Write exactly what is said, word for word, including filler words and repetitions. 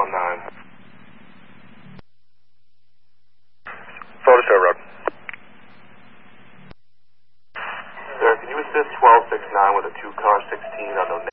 one nine. Photo show road. Sir, can you assist twelve six nine with a two car sixteen on the